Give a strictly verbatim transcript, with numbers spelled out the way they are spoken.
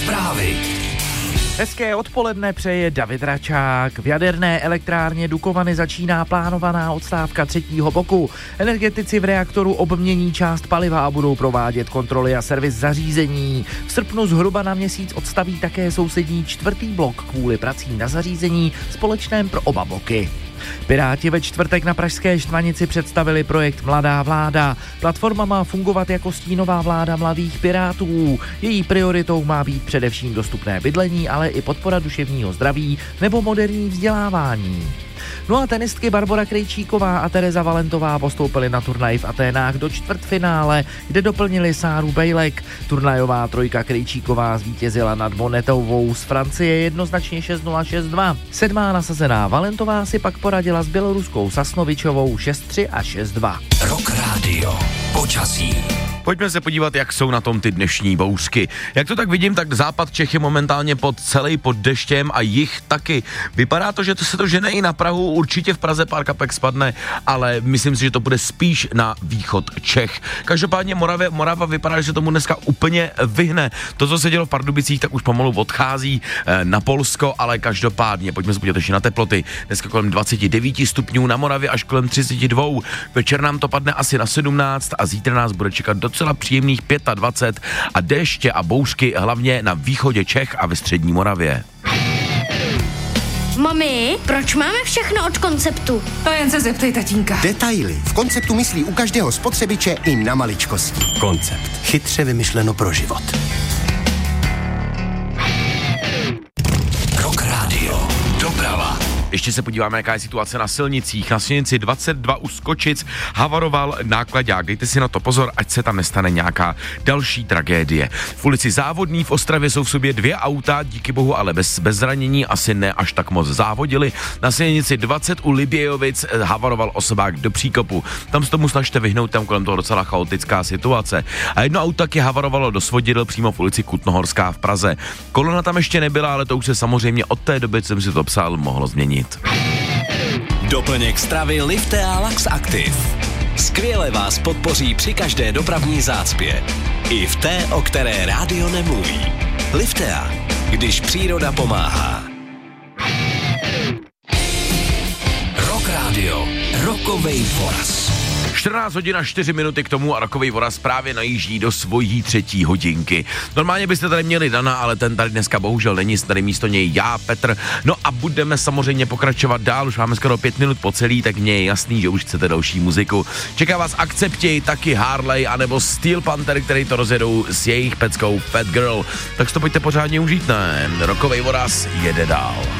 Zprávy. Hezké odpoledne přeje David Račák. V jaderné elektrárně Dukovany začíná plánovaná odstávka třetího bloku. Energetici v reaktoru obmění část paliva a budou provádět kontroly a servis zařízení. V srpnu zhruba na měsíc odstaví také sousední čtvrtý blok kvůli pracím na zařízení společném pro oba bloky. Piráti ve čtvrtek na pražské Štvanici představili projekt Mladá vláda. Platforma má fungovat jako stínová vláda mladých pirátů. Její prioritou má být především dostupné bydlení, ale i podpora duševního zdraví nebo moderní vzdělávání. No a tenistky Barbora Krejčíková a Tereza Valentová postoupily na turnaj v Aténách do čtvrtfinále, kde doplnili Sáru Bejlek. Turnajová trojka Krejčíková zvítězila nad Monetovou z Francie jednoznačně šest nula šest dva. Sedmá nasazená Valentová si pak poradila s běloruskou Sasnovičovou šest tři a šest dva. Rock Radio. Počasí. Pojďme se podívat, jak jsou na tom ty dnešní bouřky. Jak to tak vidím, tak západ Čech je momentálně pod celý pod deštěm a jih taky. Vypadá to, že to se to žene i na Prahu, určitě v Praze pár kapek spadne, ale myslím si, že to bude spíš na východ Čech. Každopádně Moravě, Morava vypadá, že se tomu dneska úplně vyhne. To, co se dělo v Pardubicích, tak už pomalu odchází eh, na Polsko, ale každopádně pojďme se podívat ještě na teploty. Dneska kolem dvacet devět stupňů, na Moravě až kolem třicet dva. Večer nám to padne asi na sedmnáct a zítra nás bude čekat docela příjemných dvacet pět a déště a bouřky hlavně na východě Čech a ve střední Moravě. Mami, proč máme všechno od Konceptu? To jen se zeptej tatínka. Detaily. V Konceptu myslí u každého spotřebiče i na maličkosti. Koncept. Chytře vymyšleno pro život. Rock Radio. Doprava. Ještě se podíváme, jaká je situace na silnicích. Na silnici dvacet dva u Skočic havaroval náklaďák. Dejte si na to pozor, ať se tam nestane nějaká další tragédie. V ulici Závodný v Ostravě jsou v sobě dvě auta, díky bohu ale bez, bez zranění, asi ne až tak moc závodili. Na silnici dvacet u Libějovic havaroval osobák do příkopu. Tam se tomu snažte vyhnout, tam kolem toho docela chaotická situace. A jedno auto taky havarovalo do svodidel přímo v ulici Kutnohorská v Praze. Kolona tam ještě nebyla, ale to už se samozřejmě od té doby, co jsem si to psal, mohlo změnit. Doplněk stravy Liftea Lax Active. Skvěle vás podpoří při každé dopravní zácpě. I v té, o které rádio nemluví. Liftea, když příroda pomáhá. Rock Radio. Rockovej voraz. čtrnáct hodin a čtyři minuty k tomu a Rockovej voraz právě najíždí do svojí třetí hodinky. Normálně byste tady měli Dana, ale ten tady dneska bohužel není, tady místo něj já, Petr. No a budeme samozřejmě pokračovat dál, už máme skoro pět minut po celý, tak mně je jasný, že už chcete další muziku. Čeká vás Akcepti, taky Harley, anebo Steel Panther, který to rozjedou s jejich peckou Fat Girl. Tak si to pojďte pořádně užít, ne? Rockovej voraz jede dál.